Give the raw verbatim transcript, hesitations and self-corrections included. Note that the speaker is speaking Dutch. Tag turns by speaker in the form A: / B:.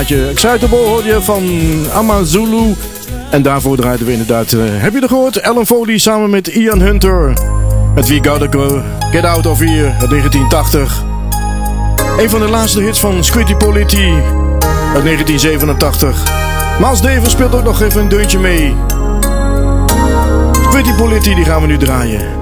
A: Excitable hoorde je van Amazulu. En daarvoor draaiden we inderdaad, uh, heb je er gehoord? Alan Foley samen met Ian Hunter. Met wie Gotta Go, Get Out of Here uit negentien tachtig. Een van de laatste hits van Squiddy Politti uit negentien zevenentachtig. Miles Davis speelt ook nog even een deuntje mee. Squiddy Politti, die gaan we nu draaien.